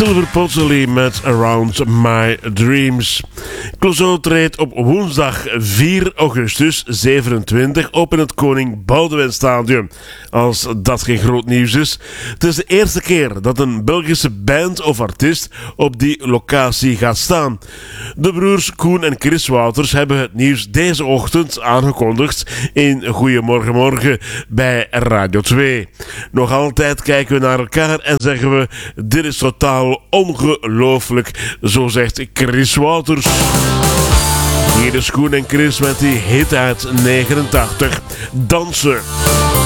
Silver Pozzoli met Around My Dreams. Clouseau treedt op woensdag 4 augustus 27 op in het Koning Boudewijn Stadion. Als dat geen groot nieuws is. Het is de eerste keer dat een Belgische band of artiest op die locatie gaat staan. De broers Koen en Chris Wouters hebben het nieuws deze ochtend aangekondigd in Goeiemorgen Morgen bij Radio 2. Nog altijd kijken we naar elkaar en zeggen we: dit is totaal ongelooflijk, zo zegt Chris Wouters. Hier is Koen en Chris met die hit uit 89, Dansen.